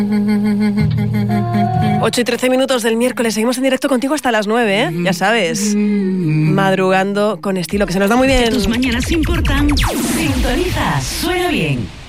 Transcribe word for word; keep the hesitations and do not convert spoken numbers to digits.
ocho y trece minutos del miércoles. Seguimos en directo contigo hasta las nueve, ¿eh? Ya sabes. Madrugando con estilo, que se nos da muy bien. Que tus mañanas importan. Sintoniza. Suena bien.